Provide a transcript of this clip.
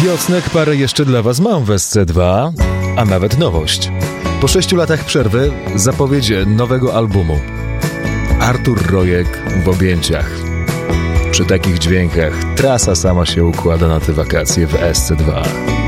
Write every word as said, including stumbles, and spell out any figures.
Piosnek parę jeszcze dla was mam w S C dwa, a nawet nowość. Po sześciu latach przerwy zapowiedź nowego albumu. Artur Rojek w objęciach. Przy takich dźwiękach trasa sama się układa na te wakacje w S C dwa.